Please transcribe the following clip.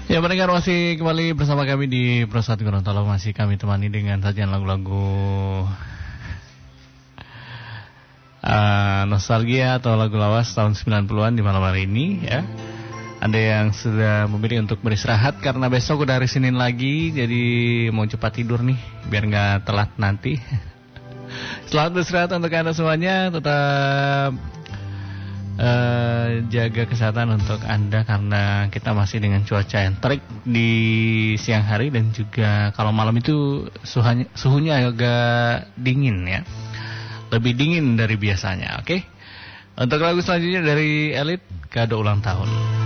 Ya, pendengar masih kembali bersama kami di Prosat Gorontalo. Masih kami temani dengan sajian lagu-lagu nostalgia atau lagu lawas tahun 90-an di malam hari ini ya. Anda yang sudah memilih untuk beristirahat karena besok udah hari Senin lagi, jadi mau cepat tidur nih biar nggak telat nanti. Selamat beristirahat untuk Anda semuanya. Tetap jaga kesehatan untuk Anda karena kita masih dengan cuaca yang terik di siang hari dan juga kalau malam itu suhunya agak dingin ya. Lebih dingin dari biasanya, oke? Untuk lagu selanjutnya dari Elite, kado ulang tahun.